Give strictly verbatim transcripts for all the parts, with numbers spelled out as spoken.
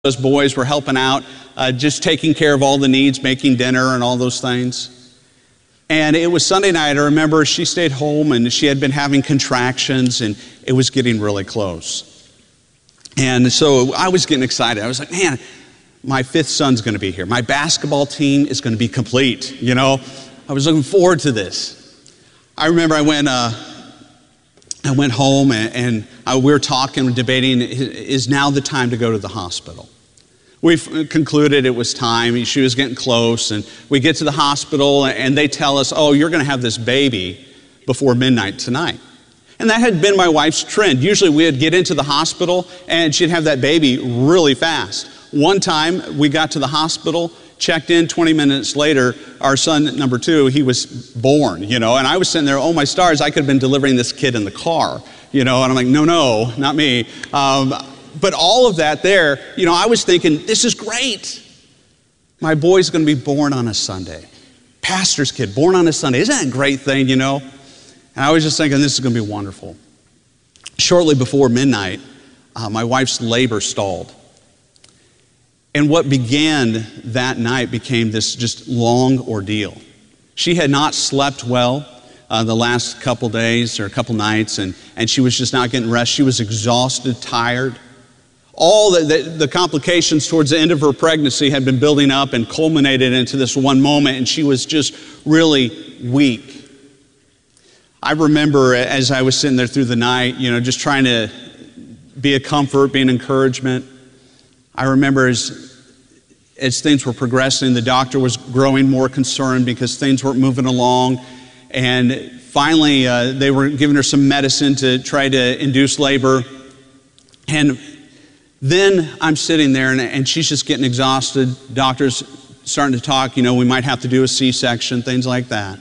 Those boys were helping out, uh, just taking care of all the needs, making dinner and all those things. And it was Sunday night. I remember she stayed home and she had been having contractions and it was getting really close. And so I was getting excited. I was like, man, my fifth son's going to be here. My basketball team is going to be complete. You know, I was looking forward to this. I remember I went, uh, I went home and, and I, we were talking, debating, is now the time to go to the hospital? We concluded it was time. She was getting close, and we get to the hospital, and they tell us, oh, you're going to have this baby before midnight tonight. And that had been my wife's trend. Usually we'd get into the hospital, and she'd have that baby really fast. One time, we got to the hospital, checked in, twenty minutes later, our son, number two, he was born, you know, and I was sitting there, oh, my stars, I could have been delivering this kid in the car, you know, and I'm like, no, no, not me. Um, But all of that there, you know, I was thinking, this is great. My boy's going to be born on a Sunday. Pastor's kid, born on a Sunday. Isn't that a great thing, you know? And I was just thinking, this is going to be wonderful. Shortly before midnight, uh, my wife's labor stalled. And what began that night became this just long ordeal. She had not slept well uh, the last couple days or a couple nights, and, and she was just not getting rest. She was exhausted, tired. All the, the, the complications towards the end of her pregnancy had been building up and culminated into this one moment, and she was just really weak. I remember as I was sitting there through the night, you know, just trying to be a comfort, be an encouragement. I remember as, as things were progressing, the doctor was growing more concerned because things weren't moving along, and finally uh, they were giving her some medicine to try to induce labor. And then I'm sitting there, and, and she's just getting exhausted. Doctor's starting to talk, you know, we might have to do a C-section, things like that.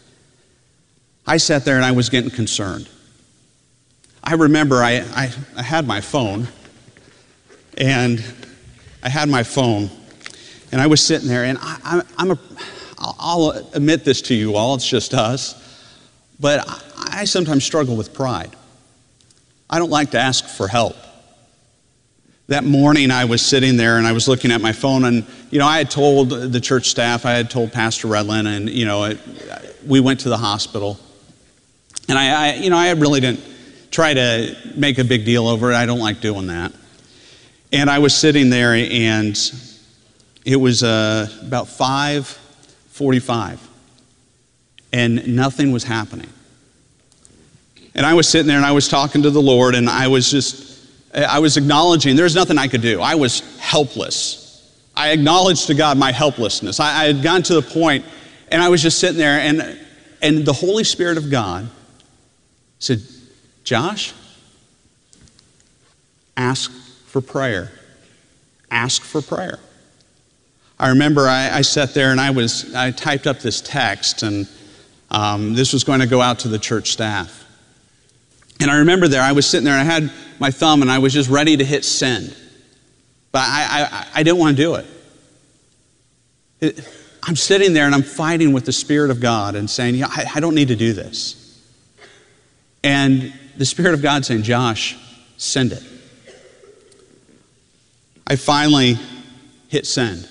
I sat there and I was getting concerned. I remember I, I, I had my phone, and I had my phone, and I was sitting there, and I, I, I'm a, I'll admit this to you all, it's just us, but I, I sometimes struggle with pride. I don't like to ask for help. That morning I was sitting there and I was looking at my phone, and, you know, I had told the church staff, I had told Pastor Redlin, and, you know, it, we went to the hospital. And I, I, you know, I really didn't try to make a big deal over it. I don't like doing that. And I was sitting there, and it was uh, about five forty-five, and nothing was happening. And I was sitting there and I was talking to the Lord, and I was just, I was acknowledging there's nothing I could do. I was helpless. I acknowledged to God my helplessness. I, I had gotten to the point, and I was just sitting there, and, and the Holy Spirit of God said, Josh, ask for prayer. Ask for prayer. I remember I, I sat there and I was, I typed up this text, and um, this was going to go out to the church staff. And I remember there, I was sitting there and I had my thumb and I was just ready to hit send. But I, I, I didn't want to do it. it. I'm sitting there and I'm fighting with the Spirit of God and saying, yeah, I, I don't need to do this. And the Spirit of God saying, Josh, send it. I finally hit send.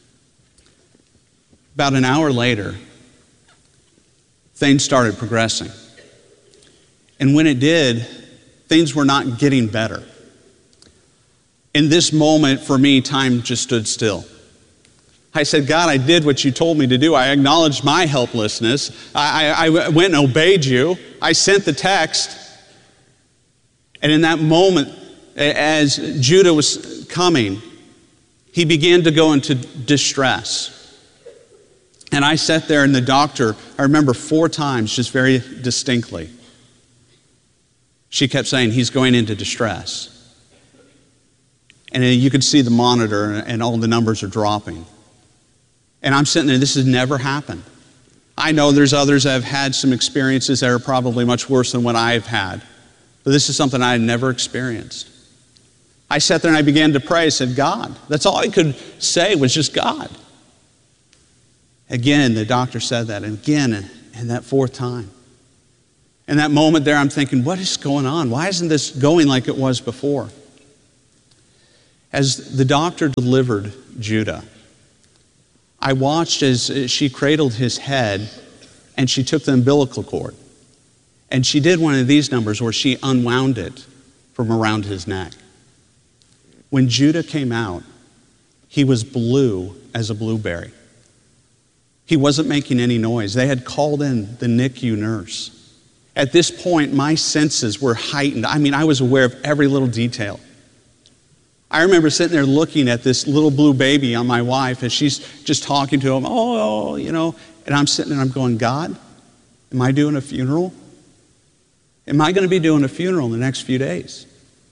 About an hour later, things started progressing. And when it did, things were not getting better. In this moment, for me, time just stood still. I said, God, I did what you told me to do. I acknowledged my helplessness. I, I, I went and obeyed you. I sent the text. And in that moment, as Judah was coming, he began to go into distress. And I sat there, and the doctor, I remember four times, just very distinctly, she kept saying, he's going into distress. And you could see the monitor, and all the numbers are dropping. And I'm sitting there, this has never happened. I know there's others that have had some experiences that are probably much worse than what I've had. But this is something I had never experienced. I sat there and I began to pray. I said, God. That's all I could say was just God. Again, the doctor said that, and again, and that fourth time. In that moment there, I'm thinking, what is going on? Why isn't this going like it was before? As the doctor delivered Judah, I watched as she cradled his head and she took the umbilical cord. And she did one of these numbers where she unwound it from around his neck. When Judah came out, he was blue as a blueberry. He wasn't making any noise. They had called in the N I C U nurse. At this point, my senses were heightened. I mean, I was aware of every little detail. I remember sitting there looking at this little blue baby on my wife as she's just talking to him, oh, you know, and I'm sitting there and I'm going, God, am I doing a funeral? Am I going to be doing a funeral in the next few days?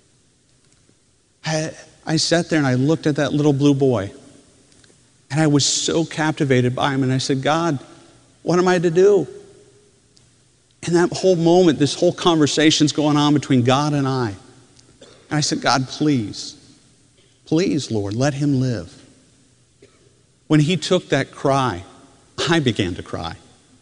I, I sat there and I looked at that little blue boy and I was so captivated by him and I said, God, what am I to do? And that whole moment, this whole conversation's going on between God and I. And I said, God, please, please, Lord, let him live. When he took that cry, I began to cry.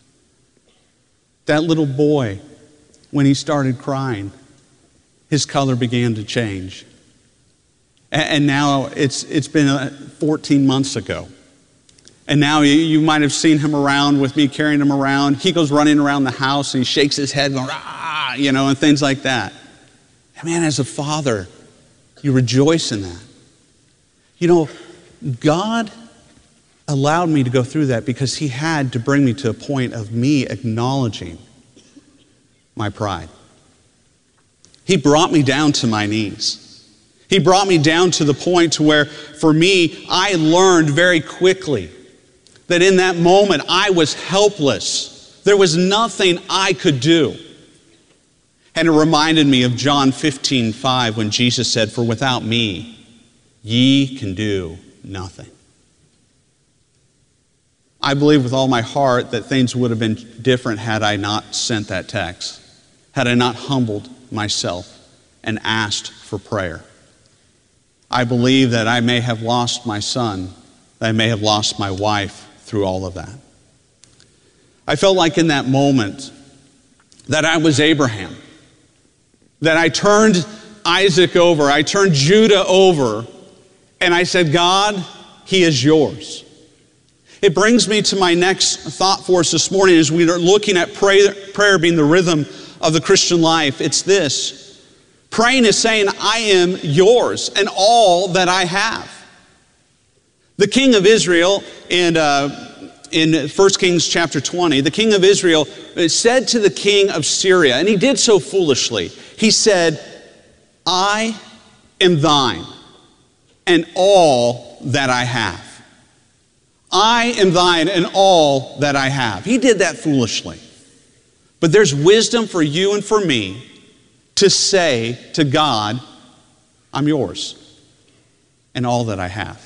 That little boy, when he started crying, his color began to change. And now it's, it's been fourteen months ago. And now you, you might have seen him around with me carrying him around. He goes running around the house and he shakes his head going, ah, you know, and things like that. And man, as a father, you rejoice in that. You know, God allowed me to go through that because he had to bring me to a point of me acknowledging my pride. He brought me down to my knees. He brought me down to the point to where, for me, I learned very quickly that in that moment I was helpless. There was nothing I could do. And it reminded me of John fifteen five when Jesus said, for without me, ye can do nothing. I believe with all my heart that things would have been different had I not sent that text, had I not humbled myself and asked for prayer. I believe that I may have lost my son, that I may have lost my wife through all of that. I felt like in that moment that I was Abraham, that I turned Isaac over, I turned Judah over, and I said, God, he is yours. It brings me to my next thought for us this morning as we are looking at prayer, prayer being the rhythm of the Christian life. It's this. Praying is saying, I am yours and all that I have. The king of Israel in, uh, in First Kings chapter twenty, the king of Israel said to the king of Syria, and he did so foolishly, he said, I am thine and all that I have. I am thine and all that I have. He did that foolishly. But there's wisdom for you and for me to say to God, I'm yours and all that I have.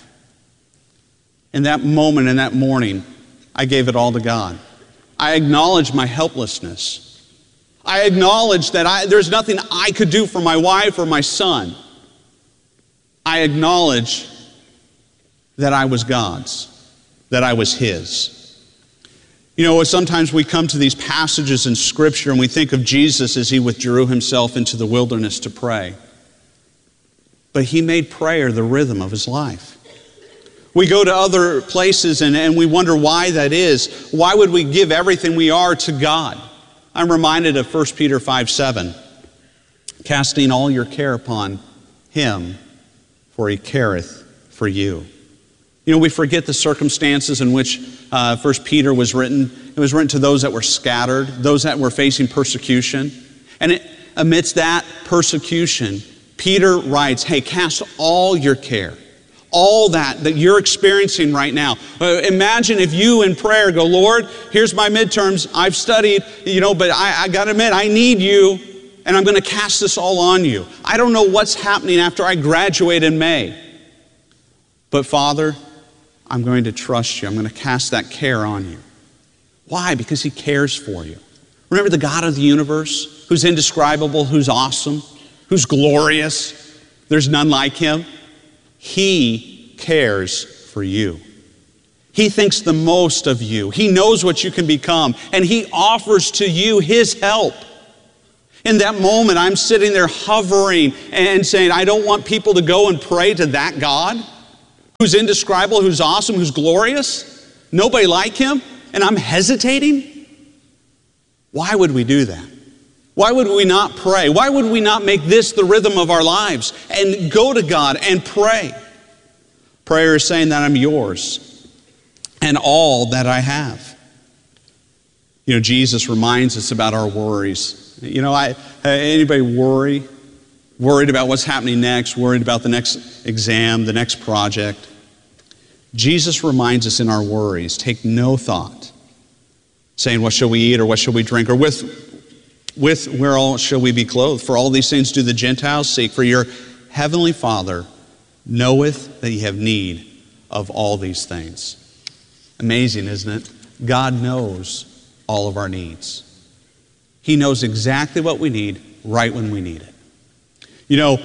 In that moment, in that morning, I gave it all to God. I acknowledged my helplessness. I acknowledged that I, there's nothing I could do for my wife or my son. I acknowledged that I was God's, that I was his. You know, sometimes we come to these passages in Scripture and we think of Jesus as he withdrew himself into the wilderness to pray. But he made prayer the rhythm of his life. We go to other places and, and we wonder why that is. Why would we give everything we are to God? I'm reminded of First Peter five seven. Casting all your care upon him, for he careth for you. You know, we forget the circumstances in which uh, First Peter was written. It was written to those that were scattered, those that were facing persecution. And it, amidst that persecution, Peter writes, hey, cast all your care, all that that you're experiencing right now. Uh, imagine if you in prayer go, Lord, here's my midterms. I've studied, you know, but I, I got to admit, I need you, and I'm going to cast this all on you. I don't know what's happening after I graduate in May. But Father, I'm going to trust you. I'm going to cast that care on you. Why? Because he cares for you. Remember the God of the universe, who's indescribable, who's awesome, who's glorious. There's none like him. He cares for you. He thinks the most of you. He knows what you can become, and he offers to you his help. In that moment, I'm sitting there hovering and saying, I don't want people to go and pray to that God who's indescribable, who's awesome, who's glorious. Nobody like him, and I'm hesitating. Why would we do that? Why would we not pray? Why would we not make this the rhythm of our lives and go to God and pray? Prayer is saying that I'm yours and all that I have. You know, Jesus reminds us about our worries. You know, I, anybody worry? Worried about what's happening next, worried about the next exam, the next project. Jesus reminds us in our worries, take no thought, saying, what shall we eat, or what shall we drink, or with, with whereall shall we be clothed? For all these things do the Gentiles seek, for your heavenly Father knoweth that ye have need of all these things. Amazing, isn't it? God knows all of our needs. He knows exactly what we need right when we need it. You know,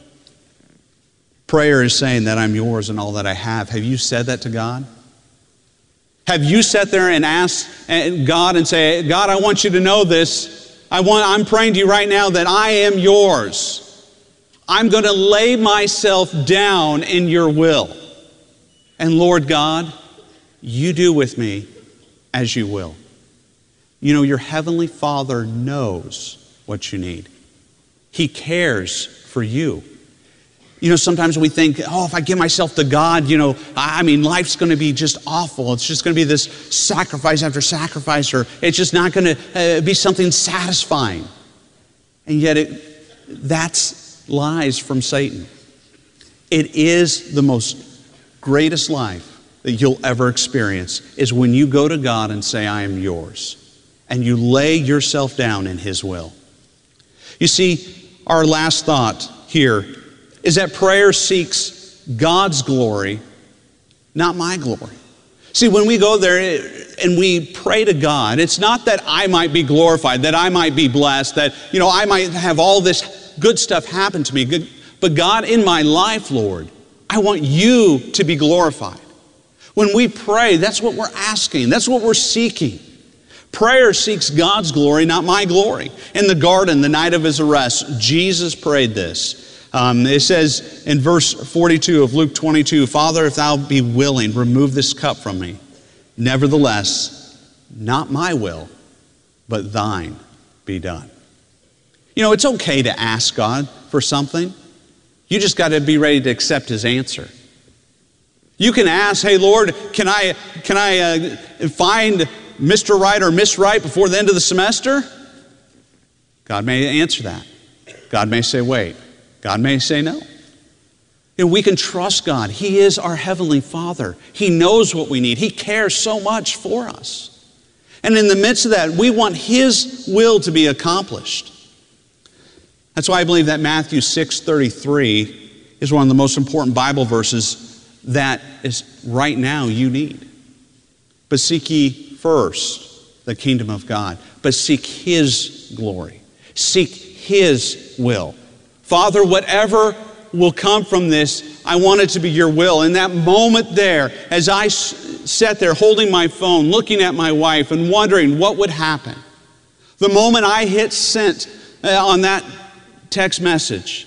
prayer is saying that I'm yours and all that I have. Have you said that to God? Have you sat there and asked God and say, God, I want you to know this. I want, I'm praying to you right now that I am yours. I'm going to lay myself down in your will. And Lord God, you do with me as you will. You know, your heavenly Father knows what you need. He cares for you. You know, sometimes we think, oh, if I give myself to God, you know, I mean, life's going to be just awful. It's just going to be this sacrifice after sacrifice, or it's just not going to uh, be something satisfying. And yet, it, that's lies from Satan. It is the most greatest life that you'll ever experience is when you go to God and say, I am yours. And you lay yourself down in His will. You see, our last thought here is that prayer seeks God's glory, not my glory. See, when we go there and we pray to God, it's not that I might be glorified, that I might be blessed, that, you know, I might have all this good stuff happen to me. But God, in my life, Lord, I want you to be glorified. When we pray, that's what we're asking. That's what we're seeking. Prayer seeks God's glory, not my glory. In the garden, the night of his arrest, Jesus prayed this. Um, it says in verse forty-two of Luke twenty-two, Father, if thou be willing, remove this cup from me. Nevertheless, not my will, but thine be done. You know, it's okay to ask God for something. You just got to be ready to accept His answer. You can ask, hey, Lord, can I, can I uh, find Mister Right or Miss Right before the end of the semester? God may answer that. God may say, wait. God may say no. You know, we can trust God. He is our Heavenly Father. He knows what we need. He cares so much for us. And in the midst of that, we want His will to be accomplished. That's why I believe that Matthew six thirty-three is one of the most important Bible verses that is right now you need. But seek ye first the kingdom of God, but seek His glory. Seek His will. Father, whatever will come from this, I want it to be your will. In that moment there, as I sat there holding my phone, looking at my wife and wondering what would happen, the moment I hit send on that text message,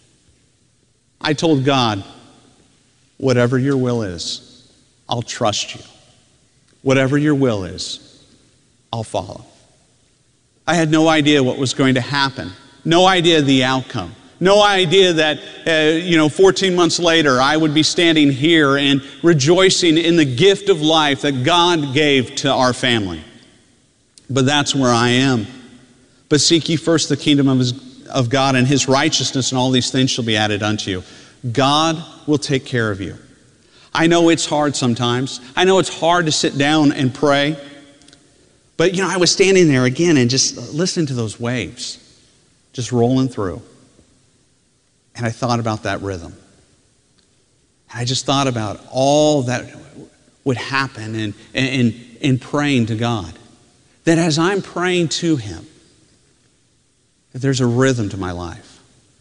I told God, whatever your will is, I'll trust you. Whatever your will is, I'll follow. I had no idea what was going to happen. No idea the outcome. No idea that, uh, you know, fourteen months later, I would be standing here and rejoicing in the gift of life that God gave to our family. But that's where I am. But seek ye first the kingdom of, his, of God and His righteousness, and all these things shall be added unto you. God will take care of you. I know it's hard sometimes. I know it's hard to sit down and pray. But, you know, I was standing there again and just listening to those waves, just rolling through. And I thought about that rhythm. And I just thought about all that would happen in, in, in praying to God. That as I'm praying to Him, that there's a rhythm to my life.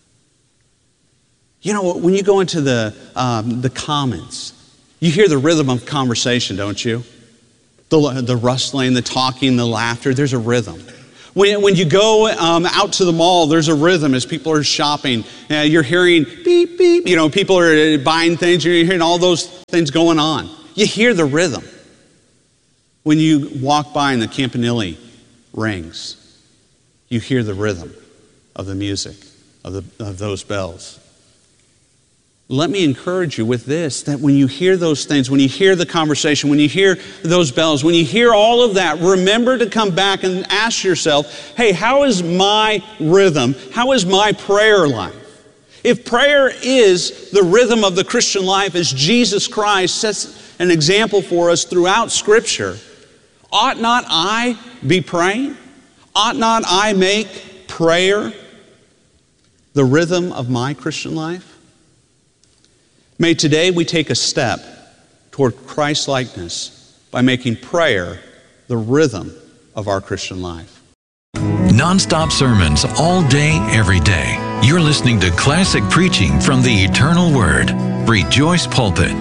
You know, when you go into the, um, the comments, you hear the rhythm of conversation, don't you? The, the rustling, the talking, the laughter, there's a rhythm. When, when you go um, out to the mall, there's a rhythm as people are shopping. Uh, you're hearing beep, beep, you know, people are buying things, you're hearing all those things going on. You hear the rhythm. When you walk by and the campanile rings, you hear the rhythm of the music, of, the, of those bells. Let me encourage you with this, that when you hear those things, when you hear the conversation, when you hear those bells, when you hear all of that, remember to come back and ask yourself, hey, how is my rhythm? How is my prayer life? If prayer is the rhythm of the Christian life, as Jesus Christ sets an example for us throughout Scripture, ought not I be praying? Ought not I make prayer the rhythm of my Christian life? May today we take a step toward Christ-likeness by making prayer the rhythm of our Christian life. Non-stop sermons all day, every day. You're listening to classic preaching from the Eternal Word. Rejoice Pulpit.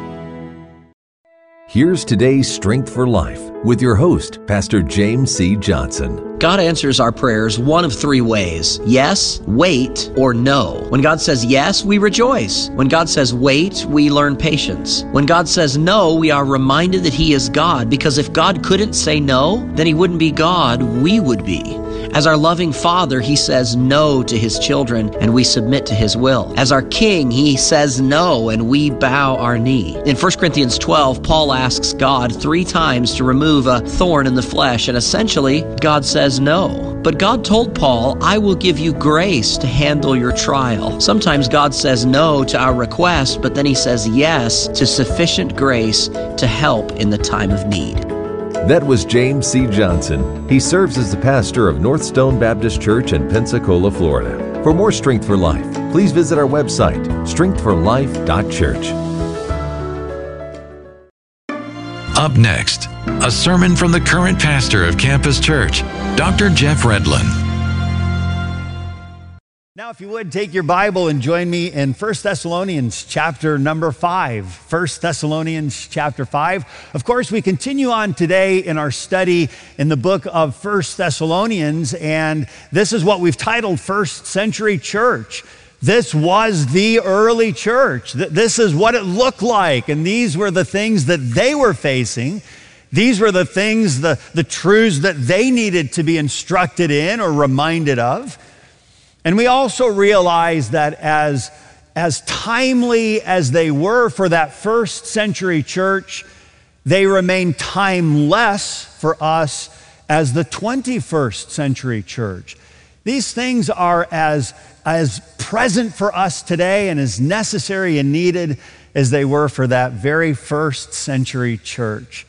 Here's today's Strength for Life with your host, Pastor James C. Johnson. God answers our prayers one of three ways: yes, wait, or no. When God says yes, we rejoice. When God says wait, we learn patience. When God says no, we are reminded that He is God, because if God couldn't say no, then He wouldn't be God, we would be. As our loving Father, He says no to His children, and we submit to His will. As our King, He says no, and we bow our knee. In First Corinthians twelve, Paul asks God three times to remove a thorn in the flesh, and essentially, God says no. But God told Paul, I will give you grace to handle your trial. Sometimes God says no to our request, but then He says yes to sufficient grace to help in the time of need. That was James C. Johnson. He serves as the pastor of North Stone Baptist Church in Pensacola, Florida. For more Strength for Life, please visit our website, strength for life dot church. Up next, a sermon from the current pastor of Campus Church, Doctor Jeff Redlin. Now, if you would, take your Bible and join me in First Thessalonians chapter number five. First Thessalonians chapter five. Of course, we continue on today in our study in the book of First Thessalonians, and this is what we've titled First Century Church. This was the early church. This is what it looked like, and these were the things that they were facing. These were the things, the, the truths that they needed to be instructed in or reminded of. And we also realize that as, as timely as they were for that first century church, they remain timeless for us as the twenty-first century church. These things are as, as present for us today and as necessary and needed as they were for that very first century church.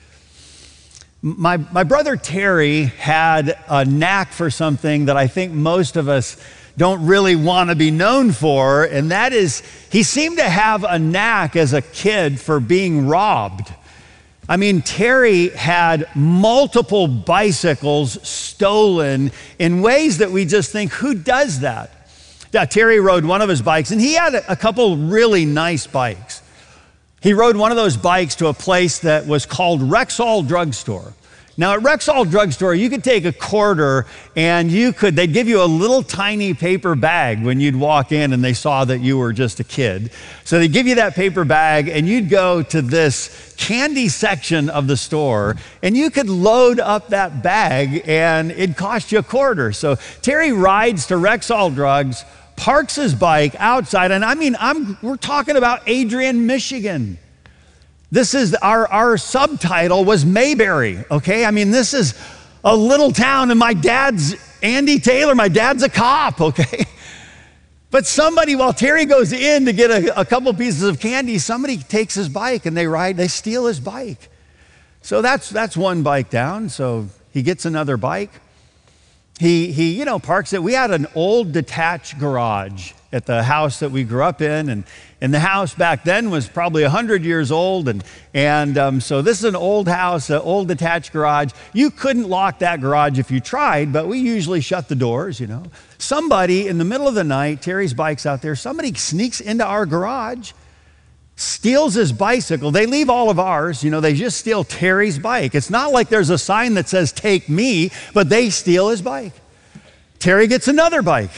My, my brother Terry had a knack for something that I think most of us don't really want to be known for, and that is he seemed to have a knack as a kid for being robbed. I mean, Terry had multiple bicycles stolen in ways that we just think, who does that? Yeah, Terry rode one of his bikes, and he had a couple really nice bikes. He rode one of those bikes to a place that was called Rexall Drugstore. Now, at Rexall Drugstore, you could take a quarter and you could, they'd give you a little tiny paper bag when you'd walk in and they saw that you were just a kid. So they'd give you that paper bag and you'd go to this candy section of the store and you could load up that bag and it'd cost you a quarter. So Terry rides to Rexall Drugs, parks his bike outside, and I mean, I'm, we're talking about Adrian, Michigan. This is, our, our subtitle was Mayberry, okay? I mean, this is a little town, and my dad's Andy Taylor, my dad's a cop, okay? But somebody, while Terry goes in to get a, a couple pieces of candy, somebody takes his bike and they ride, they steal his bike. So that's, that's one bike down, so he gets another bike. He, he, you know, parks it. We had an old detached garage at the house that we grew up in, and, and the house back then was probably one hundred years old, and, and um, so this is an old house, an old detached garage. You couldn't lock that garage if you tried, but we usually shut the doors, you know. Somebody in the middle of the night, Terry's bike's out there, somebody sneaks into our garage, steals his bicycle. They leave all of ours, you know, they just steal Terry's bike. It's not like there's a sign that says, take me, but they steal his bike. Terry gets another bike.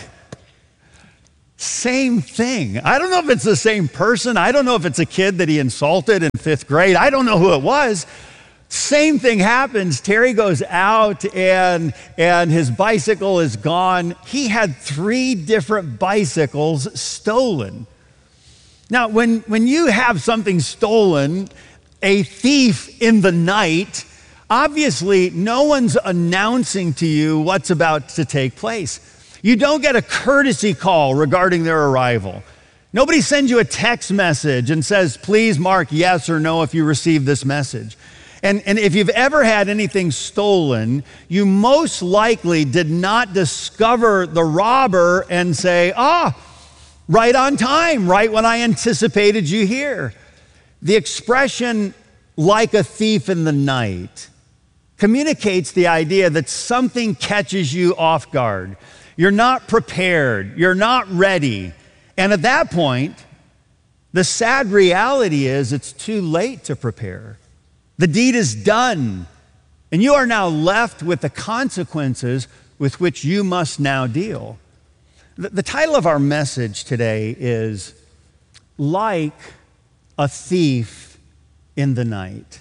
Same thing. I don't know if it's the same person. I don't know if it's a kid that he insulted in fifth grade. I don't know who it was. Same thing happens. Terry goes out and, and his bicycle is gone. He had three different bicycles stolen. Now, when, when you have something stolen, a thief in the night, obviously no one's announcing to you what's about to take place. You don't get a courtesy call regarding their arrival. Nobody sends you a text message and says, please mark yes or no if you receive this message. And, and if you've ever had anything stolen, you most likely did not discover the robber and say, ah, right on time, right when I anticipated you here. The expression, like a thief in the night, communicates the idea that something catches you off guard. You're not prepared. You're not ready. And at that point, the sad reality is it's too late to prepare. The deed is done, and you are now left with the consequences with which you must now deal. The, the title of our message today is Like a Thief in the Night.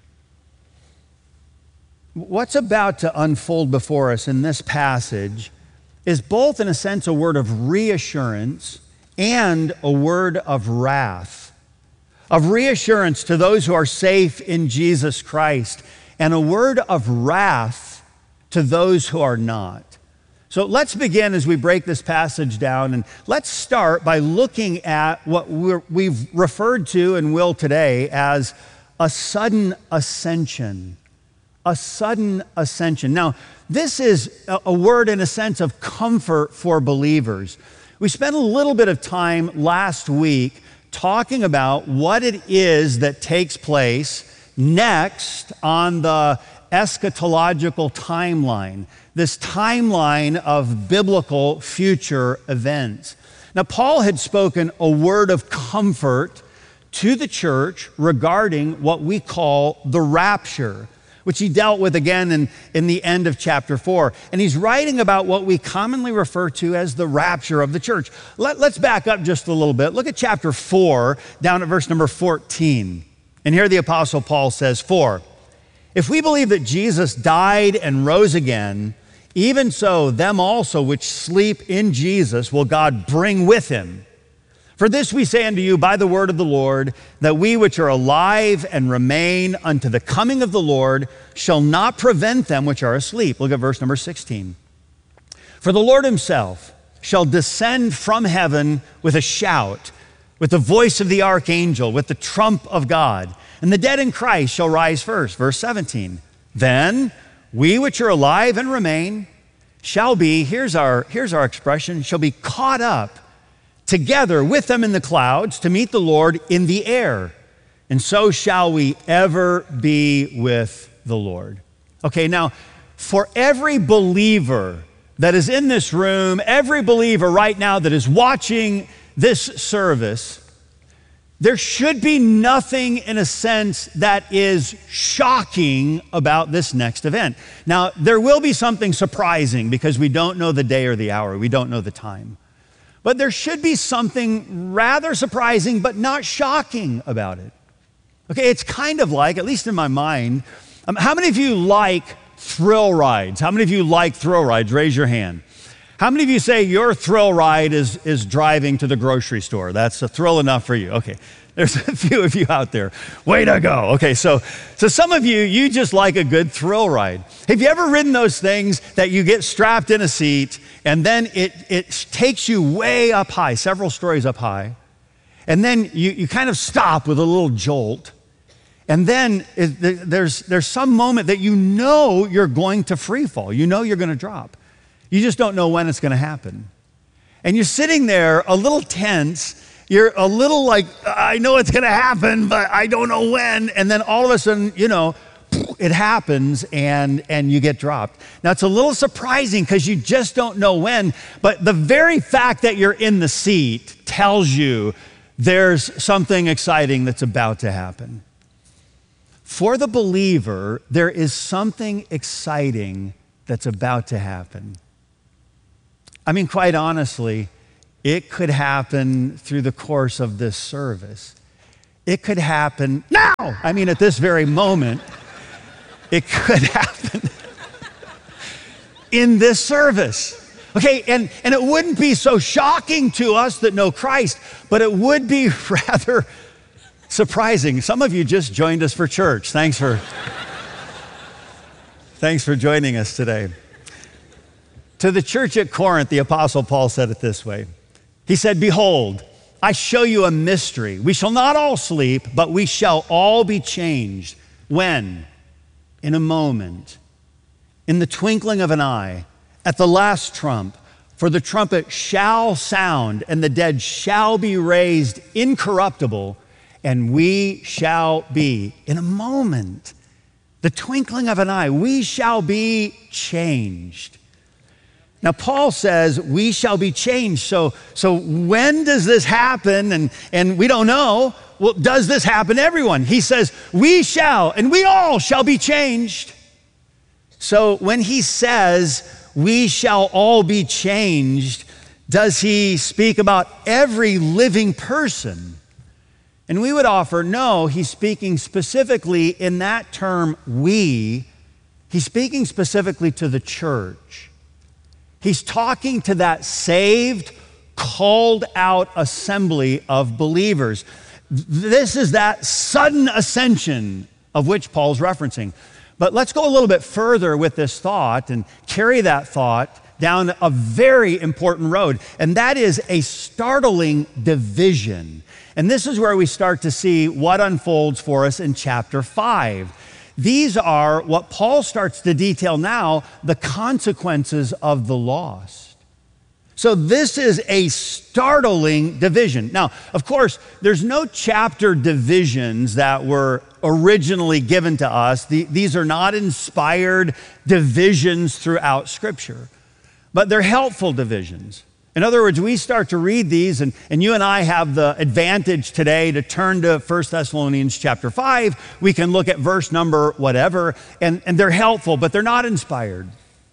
What's about to unfold before us in this passage is both, in a sense, a word of reassurance and a word of wrath. Of reassurance to those who are safe in Jesus Christ, and a word of wrath to those who are not. So let's begin as we break this passage down, and let's start by looking at what we're, we've referred to and will today as a sudden ascension. A sudden ascension. Now, this is a word in a sense of comfort for believers. We spent a little bit of time last week talking about what it is that takes place next on the eschatological timeline, this timeline of biblical future events. Now, Paul had spoken a word of comfort to the church regarding what we call the rapture, which he dealt with again in, in the end of chapter four. And he's writing about what we commonly refer to as the rapture of the church. Let, let's back up just a little bit. Look at chapter four, down at verse number fourteen. And here the Apostle Paul says, For if we believe that Jesus died and rose again, even so them also which sleep in Jesus will God bring with him. For this we say unto you by the word of the Lord, that we which are alive and remain unto the coming of the Lord shall not prevent them which are asleep. Look at verse number sixteen. For the Lord himself shall descend from heaven with a shout, with the voice of the archangel, with the trump of God, and the dead in Christ shall rise first. Verse seventeen. Then we which are alive and remain shall be, here's our, here's our expression, shall be caught up together with them in the clouds to meet the Lord in the air. And so shall we ever be with the Lord. Okay, now, for every believer that is in this room, every believer right now that is watching this service, there should be nothing, in a sense, that is shocking about this next event. Now, there will be something surprising because we don't know the day or the hour. We don't know the time. But there should be something rather surprising but not shocking about it. Okay, it's kind of like, at least in my mind, um, how many of you like thrill rides? How many of you like thrill rides? Raise your hand. How many of you say your thrill ride is, is driving to the grocery store? That's a thrill enough for you. Okay, there's a few of you out there. Way to go. Okay, so, so some of you, you just like a good thrill ride. Have you ever ridden those things that you get strapped in a seat and then it, it takes you way up high, several stories up high, and then you, you kind of stop with a little jolt, and then it, there's, there's some moment that you know you're going to free fall. You know you're going to drop. You just don't know when it's going to happen. And you're sitting there a little tense. You're a little like, I know it's going to happen, but I don't know when. And then all of a sudden, you know, it happens and, and you get dropped. Now, it's a little surprising because you just don't know when, but the very fact that you're in the seat tells you there's something exciting that's about to happen. For the believer, there is something exciting that's about to happen. I mean, quite honestly, it could happen through the course of this service. It could happen now. I mean, at this very moment, it could happen in this service. Okay, and, and it wouldn't be so shocking to us that know Christ, but it would be rather surprising. Some of you just joined us for church. Thanks for, thanks for joining us today. To the church at Corinth, the Apostle Paul said it this way. He said, "Behold, I show you a mystery. We shall not all sleep, but we shall all be changed." When? In a moment, in the twinkling of an eye, at the last trump. For the trumpet shall sound, and the dead shall be raised incorruptible, and we shall be, in a moment, the twinkling of an eye, we shall be changed. Now, Paul says we shall be changed. So, so when does this happen? And, and we don't know. Well, does this happen to everyone? He says we shall, and we all shall be changed. So when he says we shall all be changed, does he speak about every living person? And we would offer, no, he's speaking specifically in that term, we. He's speaking specifically to the church. He's talking to that saved, called out assembly of believers. This is that sudden ascension of which Paul's referencing. But let's go a little bit further with this thought and carry that thought down a very important road, and that is a startling division. And this is where we start to see what unfolds for us in chapter five. These are what Paul starts to detail now, the consequences of the lost. So this is a startling division. Now, of course, there's no chapter divisions that were originally given to us. The, these are not inspired divisions throughout Scripture, but they're helpful divisions. In other words, we start to read these, and, and you and I have the advantage today to turn to First Thessalonians chapter five. We can look at verse number whatever, and, and they're helpful, but they're not inspired.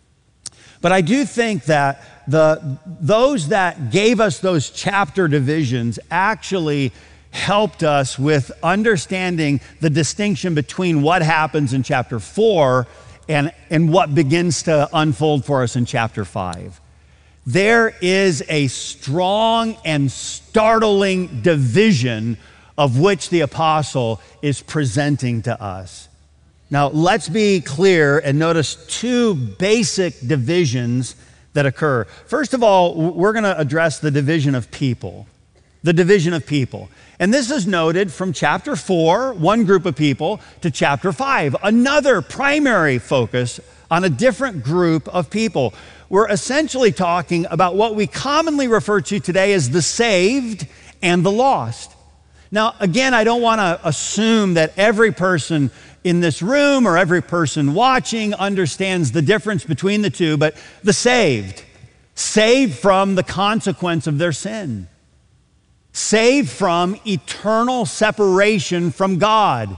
But I do think that the those that gave us those chapter divisions actually helped us with understanding the distinction between what happens in chapter four and, and what begins to unfold for us in chapter five. There is a strong and startling division of which the apostle is presenting to us. Now, let's be clear and notice two basic divisions that occur. First of all, we're going to address the division of people. The division of people. And this is noted from chapter four, one group of people, to chapter five, another primary focus on a different group of people. We're essentially talking about what we commonly refer to today as the saved and the lost. Now, again, I don't want to assume that every person in this room or every person watching understands the difference between the two, but the saved, saved from the consequence of their sin, saved from eternal separation from God,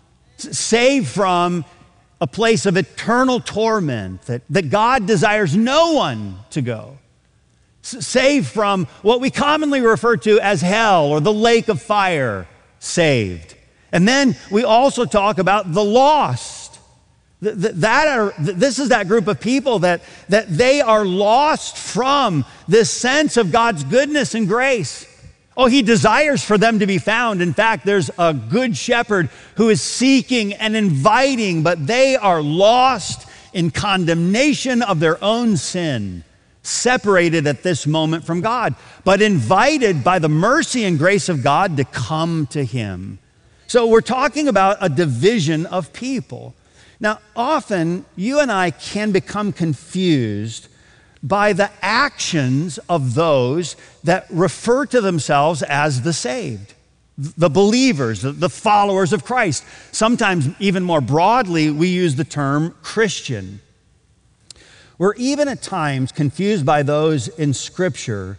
saved from a place of eternal torment that, that God desires no one to go. S- saved from what we commonly refer to as hell or the lake of fire, saved. And then we also talk about the lost. Th- th- that are, th- this is that group of people that, that they are lost from this sense of God's goodness and grace. Oh, he desires for them to be found. In fact, there's a good shepherd who is seeking and inviting, but they are lost in condemnation of their own sin, separated at this moment from God, but invited by the mercy and grace of God to come to him. So we're talking about a division of people. Now, often you and I can become confused by the actions of those that refer to themselves as the saved, the believers, the followers of Christ. Sometimes, even more broadly, we use the term Christian. We're even at times confused by those in Scripture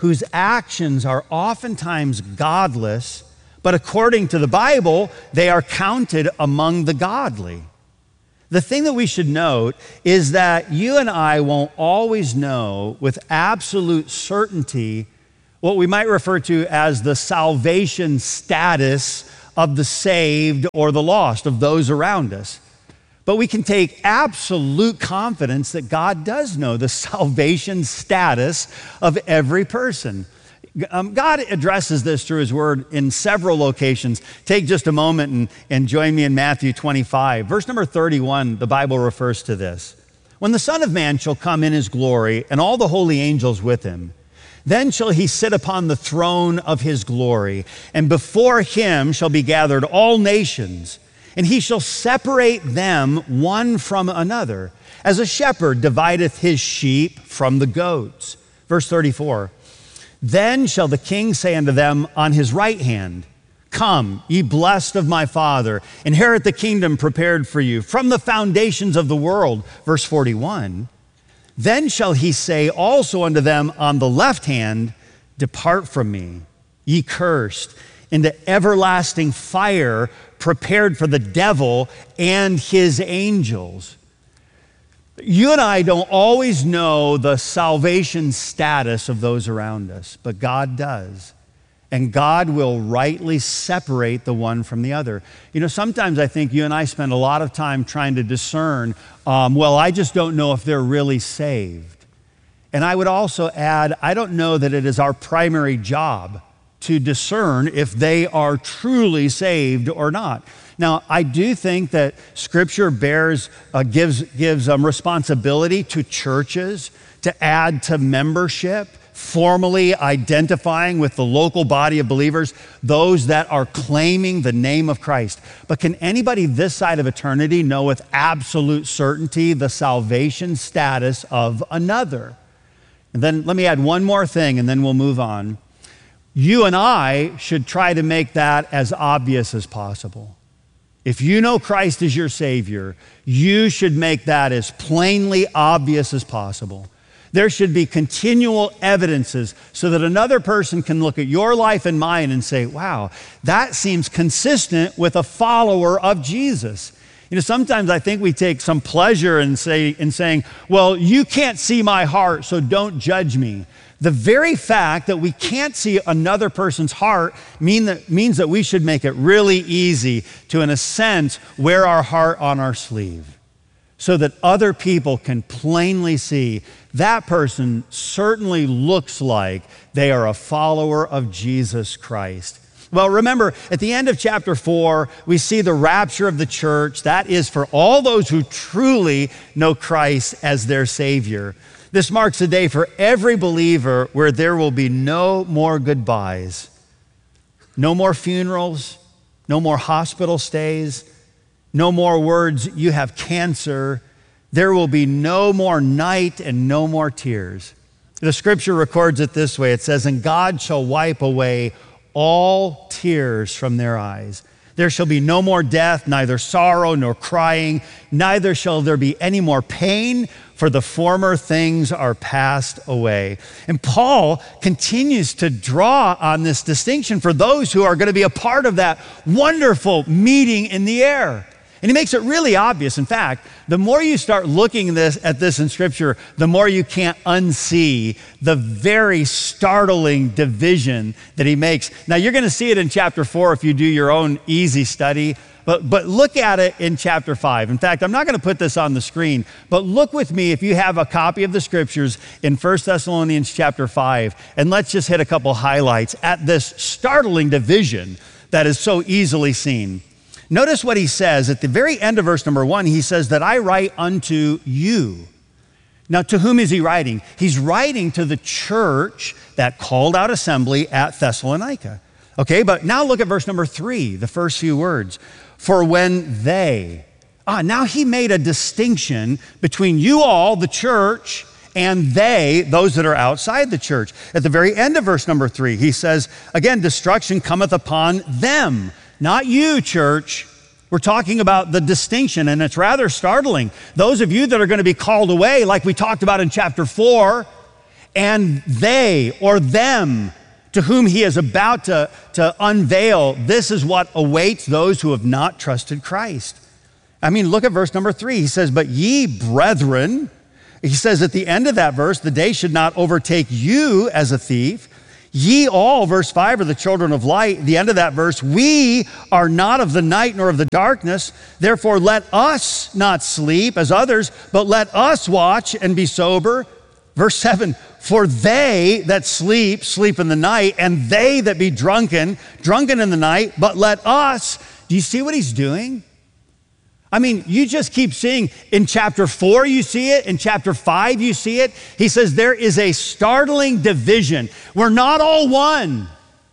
whose actions are oftentimes godless, but according to the Bible, they are counted among the godly. The thing that we should note is that you and I won't always know with absolute certainty what we might refer to as the salvation status of the saved or the lost, of those around us. But we can take absolute confidence that God does know the salvation status of every person. Um, God addresses this through his word in several locations. Take just a moment and, and join me in Matthew twenty-five. Verse number thirty-one, the Bible refers to this. When the Son of Man shall come in his glory and all the holy angels with him, then shall he sit upon the throne of his glory, and before him shall be gathered all nations, and he shall separate them one from another, as a shepherd divideth his sheep from the goats. Verse thirty-four, then shall the king say unto them on his right hand, Come, ye blessed of my Father, inherit the kingdom prepared for you from the foundations of the world. Verse forty-one, then shall he say also unto them on the left hand, Depart from me, ye cursed, into everlasting fire prepared for the devil and his angels. You and I don't always know the salvation status of those around us, but God does. And God will rightly separate the one from the other. You know, sometimes I think you and I spend a lot of time trying to discern, um, well, I just don't know if they're really saved. And I would also add, I don't know that it is our primary job to discern if they are truly saved or not. Now, I do think that Scripture bears, uh, gives, gives um, responsibility to churches to add to membership, formally identifying with the local body of believers those that are claiming the name of Christ. But can anybody this side of eternity know with absolute certainty the salvation status of another? And then let me add one more thing, and then we'll move on. You and I should try to make that as obvious as possible. If you know Christ as your Savior, you should make that as plainly obvious as possible. There should be continual evidences so that another person can look at your life and mine and say, wow, that seems consistent with a follower of Jesus. You know, sometimes I think we take some pleasure in, say, in saying, well, you can't see my heart, so don't judge me. The very fact that we can't see another person's heart mean that, means that we should make it really easy to, in a sense, wear our heart on our sleeve so that other people can plainly see that person certainly looks like they are a follower of Jesus Christ. Well, remember, at the end of chapter four, we see the rapture of the church. That is for all those who truly know Christ as their Savior. This marks a day for every believer where there will be no more goodbyes, no more funerals, no more hospital stays, no more words, you have cancer. There will be no more night and no more tears. The scripture records it this way. It says, and God shall wipe away all tears from their eyes. There shall be no more death, neither sorrow nor crying, neither shall there be any more pain, for the former things are passed away. And Paul continues to draw on this distinction for those who are going to be a part of that wonderful meeting in the air. And he makes it really obvious. In fact, the more you start looking this, at this in Scripture, the more you can't unsee the very startling division that he makes. Now, you're going to see it in chapter four if you do your own easy study, but, but look at it in chapter five. In fact, I'm not going to put this on the screen, but look with me if you have a copy of the Scriptures in First Thessalonians chapter five, and let's just hit a couple highlights at this startling division that is so easily seen. Notice what he says at the very end of verse number one. He says that I write unto you. Now, to whom is he writing? He's writing to the church, that called out assembly at Thessalonica. Okay, but now look at verse number three, the first few words. For when they, ah, now he made a distinction between you all, the church, and they, those that are outside the church. At the very end of verse number three, he says, again, destruction cometh upon them. Not you, church. We're talking about the distinction, and it's rather startling. Those of you that are going to be called away, like we talked about in chapter four, and they or them to whom he is about to, to unveil, this is what awaits those who have not trusted Christ. I mean, look at verse number three. He says, but ye brethren, he says at the end of that verse, the day should not overtake you as a thief. Ye all, verse five, are the children of light. The end of that verse, we are not of the night nor of the darkness. Therefore, let us not sleep as others, but let us watch and be sober. Verse seven, for they that sleep, sleep in the night, and they that be drunken, drunken in the night, but let us. Do you see what he's doing? I mean, you just keep seeing in chapter four, you see it. In chapter five, you see it. He says there is a startling division. We're not all one.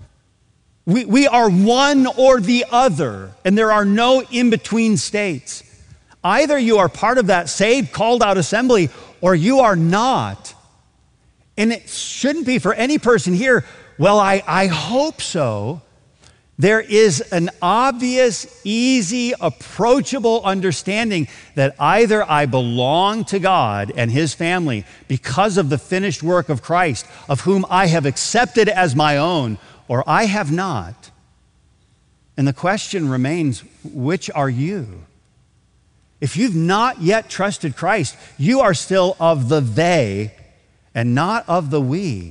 We, we are one or the other, and there are no in-between states. Either you are part of that saved, called out assembly, or you are not. And it shouldn't be for any person here, well, I, I hope so. There is an obvious, easy, approachable understanding that either I belong to God and his family because of the finished work of Christ, of whom I have accepted as my own, or I have not. And the question remains, which are you? If you've not yet trusted Christ, you are still of the they and not of the we.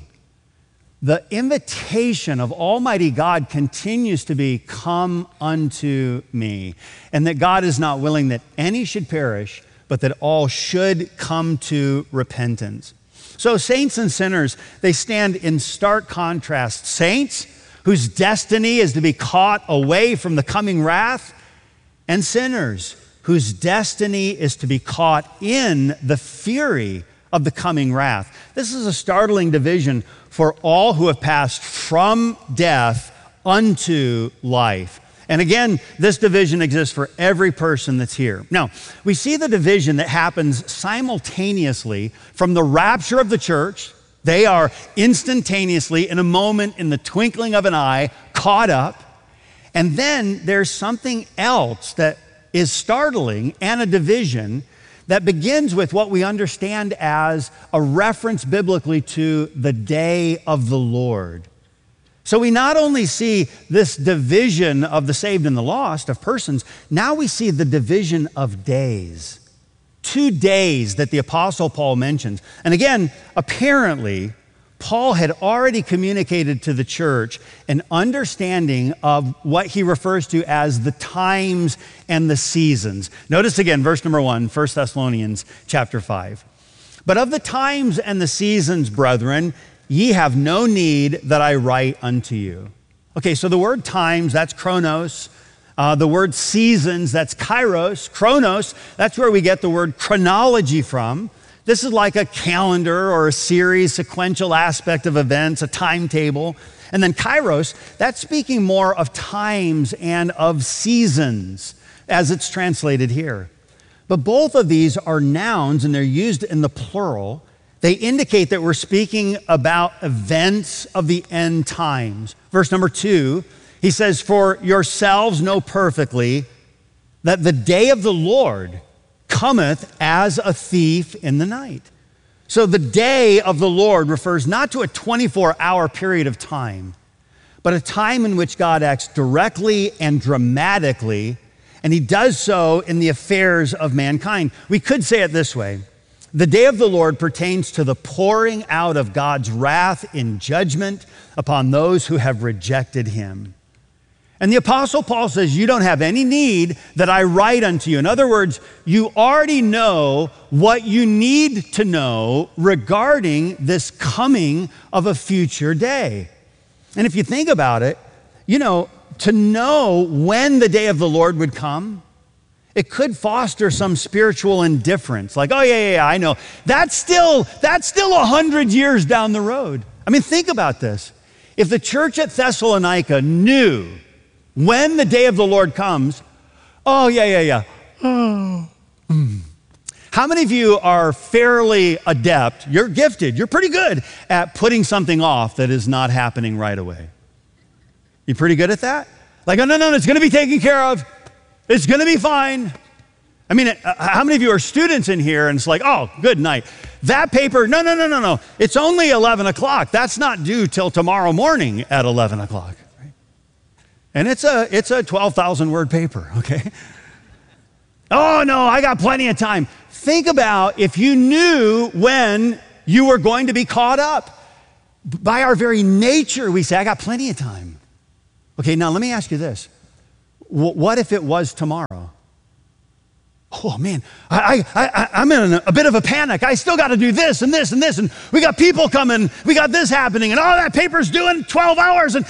The invitation of Almighty God continues to be, come unto me. And that God is not willing that any should perish, but that all should come to repentance. So saints and sinners, they stand in stark contrast. Saints, whose destiny is to be caught away from the coming wrath, and sinners, whose destiny is to be caught in the fury of the coming wrath. This is a startling division for all who have passed from death unto life. And again, this division exists for every person that's here. Now, we see the division that happens simultaneously from the rapture of the church. They are instantaneously, in a moment, in the twinkling of an eye, caught up. And then there's something else that is startling and a division that begins with what we understand as a reference biblically to the day of the Lord. So we not only see this division of the saved and the lost, of persons, now we see the division of days. Two days that the Apostle Paul mentions. And again, apparently, Paul had already communicated to the church an understanding of what he refers to as the times and the seasons. Notice again, verse number one, First Thessalonians chapter five. But of the times and the seasons, brethren, ye have no need that I write unto you. Okay, so the word times, that's chronos. Uh, the word seasons, that's kairos. Chronos, that's where we get the word chronology from. This is like a calendar or a series, sequential aspect of events, a timetable. And then kairos, that's speaking more of times and of seasons, as it's translated here. But both of these are nouns, and they're used in the plural. They indicate that we're speaking about events of the end times. Verse number two, he says, for yourselves know perfectly that the day of the Lord cometh as a thief in the night. So the day of the Lord refers not to a twenty-four hour period of time, but a time in which God acts directly and dramatically, and he does so in the affairs of mankind. We could say it this way. The day of the Lord pertains to the pouring out of God's wrath in judgment upon those who have rejected him. And the Apostle Paul says, you don't have any need that I write unto you. In other words, you already know what you need to know regarding this coming of a future day. And if you think about it, you know, to know when the day of the Lord would come, it could foster some spiritual indifference. Like, oh, yeah, yeah, yeah, I know. That's still, that's still a hundred years down the road. I mean, think about this. If the church at Thessalonica knew when the day of the Lord comes, oh, yeah, yeah, yeah. Oh. Mm. How many of you are fairly adept? You're gifted. You're pretty good at putting something off that is not happening right away. You pretty good at that? Like, oh, no, no, no, it's going to be taken care of. It's going to be fine. I mean, how many of you are students in here and it's like, oh, good night. That paper, no, no, no, no, no. It's only eleven o'clock. That's not due till tomorrow morning at eleven o'clock. Right? And it's a, it's a twelve thousand word paper, okay? Oh, no, I got plenty of time. Think about if you knew when you were going to be caught up. By our very nature, we say, I got plenty of time. Okay, now let me ask you this. What if it was tomorrow? Oh man, I, I, I, I'm in a, a bit of a panic. I still got to do this and this and this, and we got people coming, we got this happening, and all that paper's due in twelve hours. And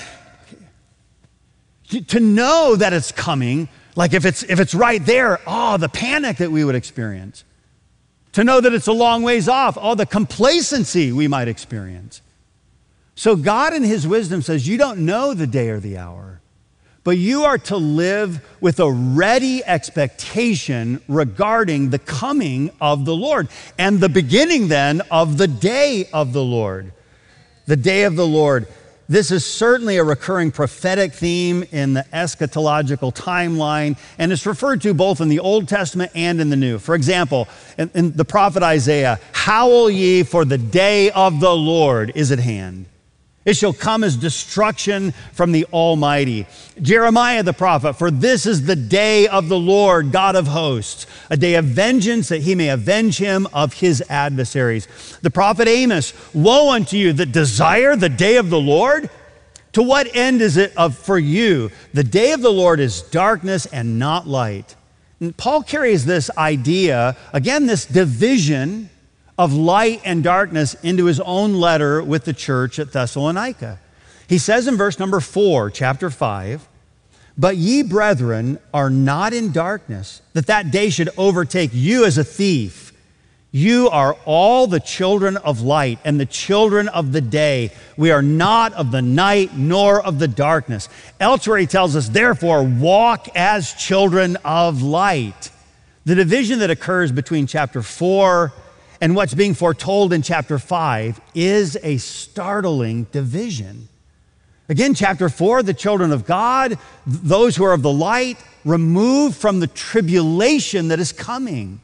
to know that it's coming, like if it's if it's right there, oh, the panic that we would experience. To know that it's a long ways off, oh, the complacency we might experience. So God in his wisdom says, you don't know the day or the hour, but you are to live with a ready expectation regarding the coming of the Lord and the beginning then of the day of the Lord. The day of the Lord. This is certainly a recurring prophetic theme in the eschatological timeline, and it's referred to both in the Old Testament and in the New. For example, in, in the prophet Isaiah, howl ye, for the day of the Lord is at hand. It shall come as destruction from the Almighty. Jeremiah the prophet, for this is the day of the Lord, God of hosts, a day of vengeance that he may avenge him of his adversaries. The prophet Amos, woe unto you that desire the day of the Lord. To what end is it of for you? The day of the Lord is darkness and not light. And Paul carries this idea, again, this division of light and darkness into his own letter with the church at Thessalonica. He says in verse number four, chapter five, but ye brethren are not in darkness, that that day should overtake you as a thief. You are all the children of light and the children of the day. We are not of the night nor of the darkness. Elsewhere he tells us, therefore, walk as children of light. The division that occurs between chapter four and what's being foretold in chapter five is a startling division. Again, chapter four, the children of God, those who are of the light, removed from the tribulation that is coming.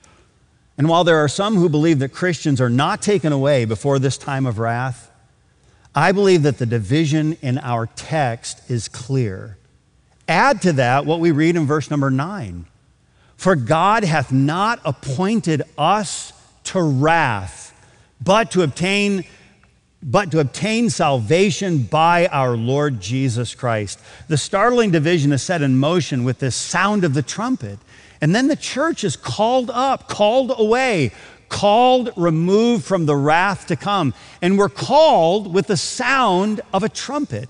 And while there are some who believe that Christians are not taken away before this time of wrath, I believe that the division in our text is clear. Add to that what we read in verse number nine. For God hath not appointed us to wrath, but to obtain, but to obtain salvation by our Lord Jesus Christ. The startling division is set in motion with this sound of the trumpet. And then the church is called up, called away, called, removed from the wrath to come. And we're called with the sound of a trumpet.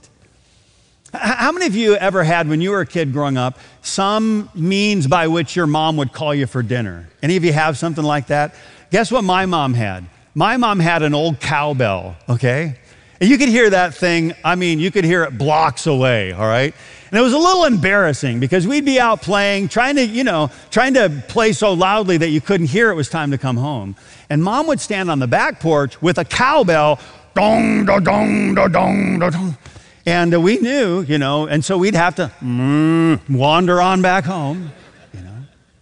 How many of you ever had, when you were a kid growing up, some means by which your mom would call you for dinner? Any of you have something like that? Guess what my mom had? My mom had an old cowbell, okay? And you could hear that thing, I mean, you could hear it blocks away, all right? And it was a little embarrassing because we'd be out playing, trying to, you know, trying to play so loudly that you couldn't hear it was time to come home. And Mom would stand on the back porch with a cowbell, dong, da, dong, da, dong, da, dong. And we knew, you know, and so we'd have to mm, wander on back home, you know.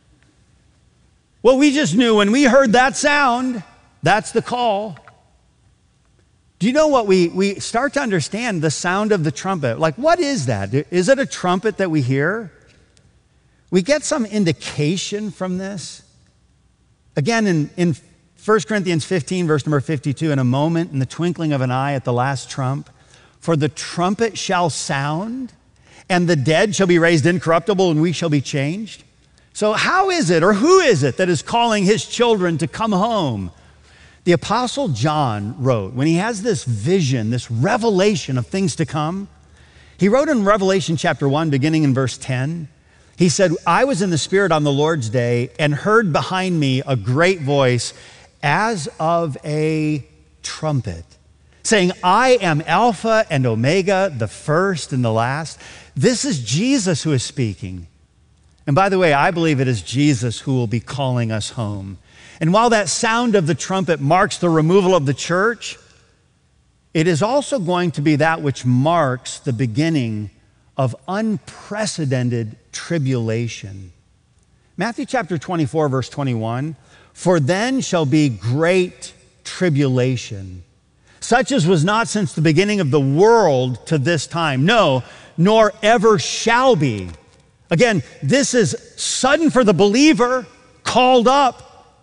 Well, we just knew when we heard that sound, that's the call. Do you know what we, we start to understand the sound of the trumpet? Like, what is that? Is it a trumpet that we hear? We get some indication from this. Again, in, in First Corinthians fifteen, verse number fifty-two, in a moment, in the twinkling of an eye at the last trump, for the trumpet shall sound, and the dead shall be raised incorruptible, and we shall be changed. So how is it, or who is it that is calling his children to come home? The Apostle John wrote, when he has this vision, this revelation of things to come, he wrote in Revelation chapter one, beginning in verse ten, he said, I was in the Spirit on the Lord's day and heard behind me a great voice as of a trumpet, saying, I am Alpha and Omega, the first and the last. This is Jesus who is speaking. And by the way, I believe it is Jesus who will be calling us home. And while that sound of the trumpet marks the removal of the church, it is also going to be that which marks the beginning of unprecedented tribulation. Matthew chapter twenty-four, verse twenty-one, for then shall be great tribulation, such as was not since the beginning of the world to this time, no, nor ever shall be. Again, this is sudden for the believer, called up,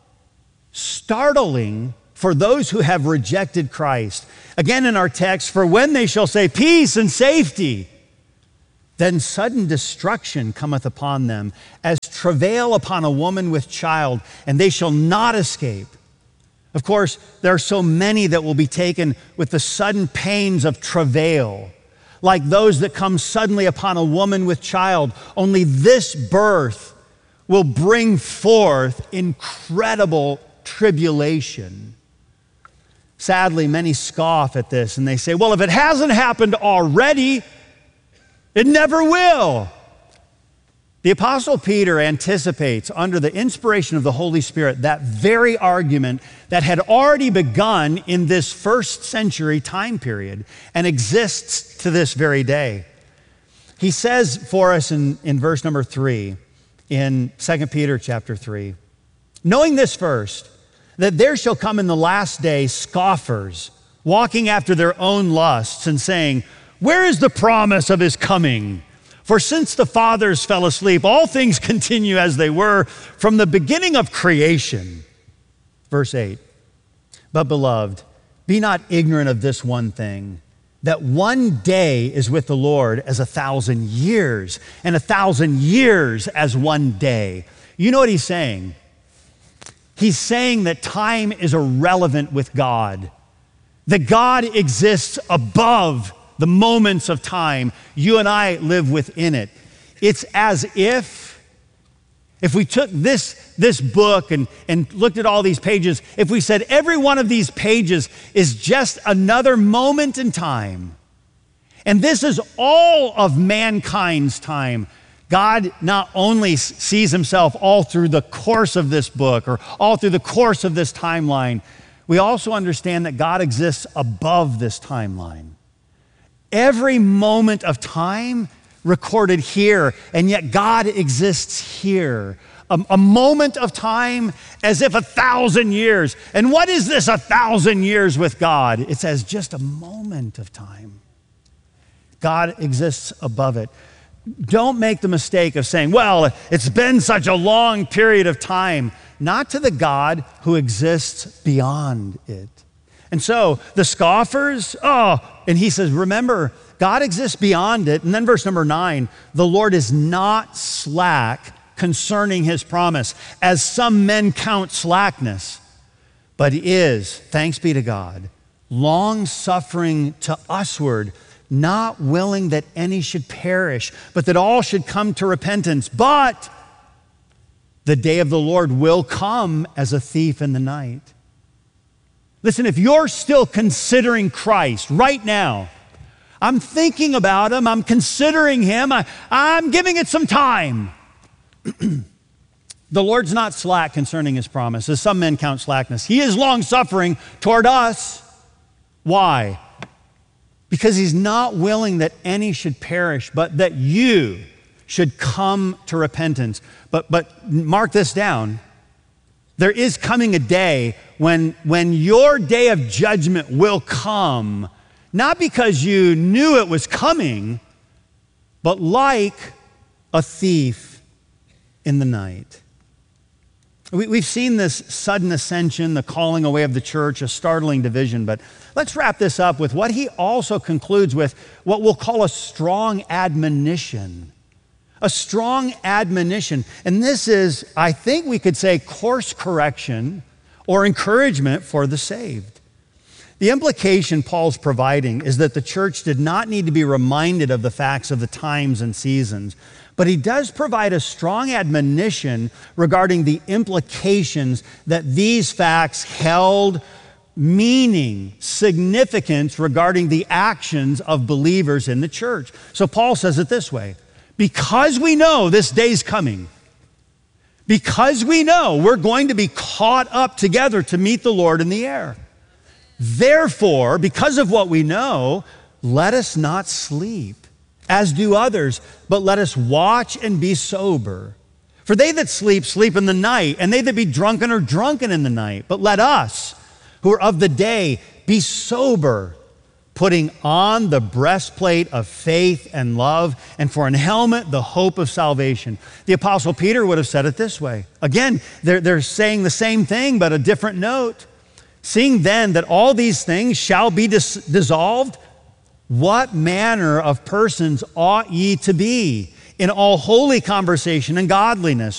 startling for those who have rejected Christ. Again in our text, for when they shall say peace and safety, then sudden destruction cometh upon them, as travail upon a woman with child, and they shall not escape. Of course, there are so many that will be taken with the sudden pains of travail, like those that come suddenly upon a woman with child. Only this birth will bring forth incredible tribulation. Sadly, many scoff at this and they say, well, if it hasn't happened already, it never will. The Apostle Peter anticipates, under the inspiration of the Holy Spirit, that very argument that had already begun in this first century time period and exists to this very day. He says for us in, in verse number three, in Second Peter chapter three, knowing this first, that there shall come in the last day scoffers, walking after their own lusts and saying, where is the promise of his coming? For since the fathers fell asleep, all things continue as they were from the beginning of creation. Verse eight, but beloved, be not ignorant of this one thing, that one day is with the Lord as a thousand years, and a thousand years as one day. You know what he's saying? He's saying that time is irrelevant with God, that God exists above the moments of time. You and I live within it. It's as if, if we took this, this book and, and looked at all these pages, if we said every one of these pages is just another moment in time, and this is all of mankind's time, God not only sees himself all through the course of this book or all through the course of this timeline, we also understand that God exists above this timeline. Every moment of time recorded here, and yet God exists here. A, a moment of time as if a thousand years. And what is this, a thousand years with God? It's as just a moment of time. God exists above it. Don't make the mistake of saying, well, it's been such a long period of time. Not to the God who exists beyond it. And so the scoffers, oh, and he says, remember, God exists beyond it. And then verse number nine, the Lord is not slack concerning his promise, as some men count slackness, but is, thanks be to God, long-suffering to usward, not willing that any should perish, but that all should come to repentance. But the day of the Lord will come as a thief in the night. Listen, if you're still considering Christ right now, I'm thinking about him, I'm considering him, I, I'm giving it some time. The Lord's not slack concerning his promise, as some men count slackness. He is long-suffering toward us. Why? Because he's not willing that any should perish, but that you should come to repentance. But, but mark this down. There is coming a day when, when your day of judgment will come, not because you knew it was coming, but like a thief in the night. We, we've seen this sudden ascension, the calling away of the church, a startling division, but let's wrap this up with what he also concludes with, what we'll call a strong admonition. A strong admonition. And this is, I think we could say, course correction or encouragement for the saved. The implication Paul's providing is that the church did not need to be reminded of the facts of the times and seasons, but he does provide a strong admonition regarding the implications that these facts held, meaning, significance regarding the actions of believers in the church. So Paul says it this way: because we know this day's coming, because we know we're going to be caught up together to meet the Lord in the air. Therefore, because of what we know, let us not sleep, as do others, but let us watch and be sober. For they that sleep, sleep in the night, and they that be drunken are drunken in the night. But let us, who are of the day, be sober, putting on the breastplate of faith and love, and for an helmet, the hope of salvation. The Apostle Peter would have said it this way. Again, they're, they're saying the same thing, but a different note. Seeing then that all these things shall be dis- dissolved, what manner of persons ought ye to be in all holy conversation and godliness,